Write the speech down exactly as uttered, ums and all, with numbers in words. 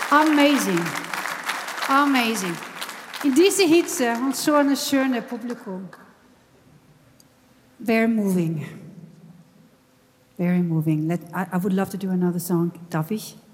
Amazing. Amazing. In diese Hitze und so ein schönes Publikum. Very moving. Very moving. Let, I, I would love to do another song. Darf ich?